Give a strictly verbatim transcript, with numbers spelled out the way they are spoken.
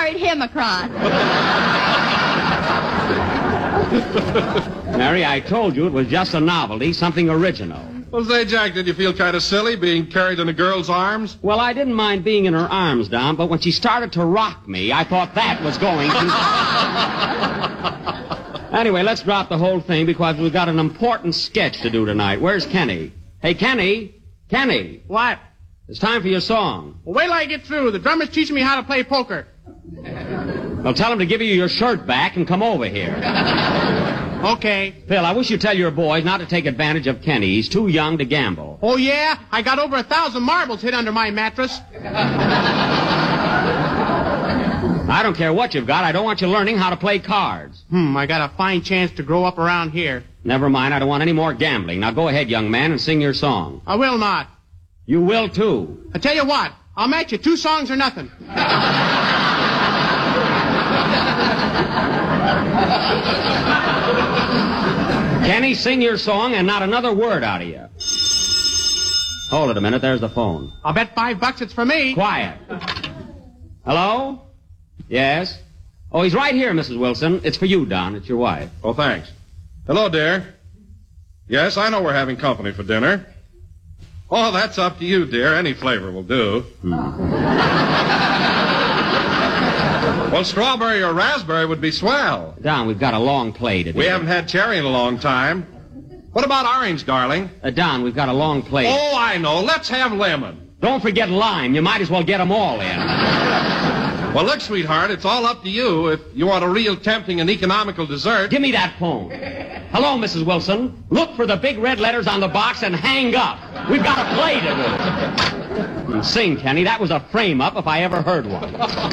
carried him across. Mary, I told you it was just a novelty, something original. Well, say, Jack, did you feel kind of silly being carried in a girl's arms? Well, I didn't mind being in her arms, Don, but when she started to rock me, I thought that was going to... Anyway, let's drop the whole thing because we've got an important sketch to do tonight. Where's Kenny? Hey, Kenny! Kenny! What? It's time for your song. Well, wait till I get through. The drummer's teaching me how to play poker. Well, tell him to give you your shirt back and come over here. Okay. Phil, I wish you'd tell your boys not to take advantage of Kenny. He's too young to gamble. Oh, yeah? I got over a thousand marbles hid under my mattress. I don't care what you've got. I don't want you learning how to play cards. Hmm, I got a fine chance to grow up around here. Never mind. I don't want any more gambling. Now go ahead, young man, and sing your song. I will not. You will, too. I tell you what. I'll match you two songs or nothing. Kenny, sing your song and not another word out of you. Hold it a minute. There's the phone. I'll bet five bucks it's for me. Quiet. Hello? Yes? Oh, he's right here, Missus Wilson. It's for you, Don. It's your wife. Oh, thanks. Hello, dear. Yes, I know we're having company for dinner. Oh, that's up to you, dear. Any flavor will do. Hmm. Well, strawberry or raspberry would be swell. Don, we've got a long play today. We haven't had cherry in a long time. What about orange, darling? Uh, Don, we've got a long play. Oh, I know. Let's have lemon. Don't forget lime. You might as well get them all in. Well, look, sweetheart, it's all up to you. If you want a real tempting and economical dessert... Give me that phone. Hello, Missus Wilson. Look for the big red letters on the box and hang up. We've got a play to do. And sing, Kenny. That was a frame-up if I ever heard one.